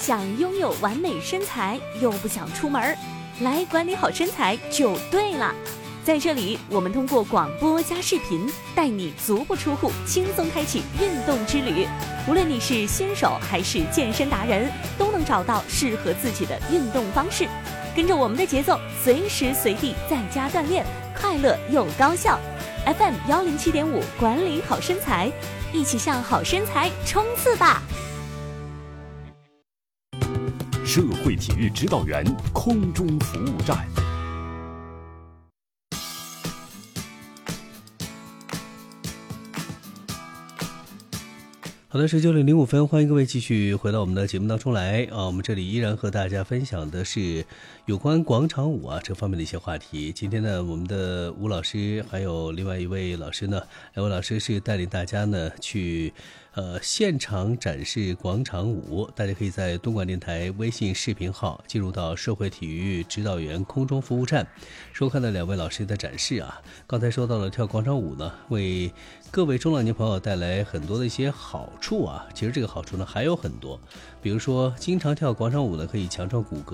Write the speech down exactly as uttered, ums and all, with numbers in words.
想拥有完美身材又不想出门，来管理好身材就对了。在这里，我们通过广播加视频，带你足不出户，轻松开启运动之旅。无论你是新手还是健身达人，都能找到适合自己的运动方式。跟着我们的节奏，随时随地在家锻炼，快乐又高效。F M 幺零七点五，管理好身材，一起向好身材冲刺吧！ 社会体育指导员空中服务站。 好的，十九点零五分，欢迎各位继续回到我们的节目当中来啊！我们这里依然和大家分享的是有关广场舞啊这方面的一些话题。今天呢，我们的吴老师还有另外一位老师呢，两位老师是带领大家呢去呃现场展示广场舞。大家可以在东莞电台微信视频号进入到社会体育指导员空中服务站，收看了两位老师的展示啊。刚才说到了跳广场舞呢，为各位中老年朋友带来很多的一些好处啊，其实这个好处呢还有很多，比如说经常跳广场舞呢可以强壮骨骼。